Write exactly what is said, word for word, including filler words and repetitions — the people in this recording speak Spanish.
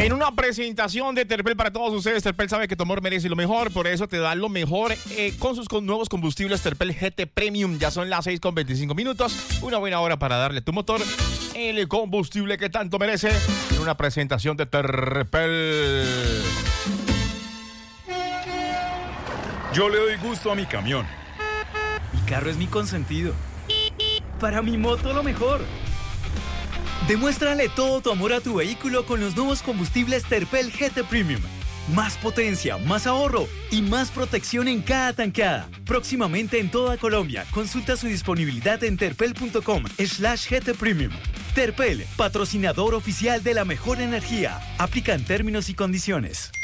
En una presentación de Terpel para todos ustedes, Terpel sabe que tu amor merece lo mejor, por eso te da lo mejor eh, con sus con nuevos combustibles Terpel G T Premium. Ya son las seis con veinticinco minutos, una buena hora para darle a tu motor el combustible que tanto merece en una presentación de Terpel. Yo le doy gusto a mi camión. Mi carro es mi consentido. Para mi moto lo mejor. Demuéstrale todo tu amor a tu vehículo con los nuevos combustibles Terpel G T Premium. Más potencia, más ahorro y más protección en cada tanqueada. Próximamente en toda Colombia. Consulta su disponibilidad en terpel.com slash GT Premium. Terpel, patrocinador oficial de la mejor energía. Aplican términos y condiciones.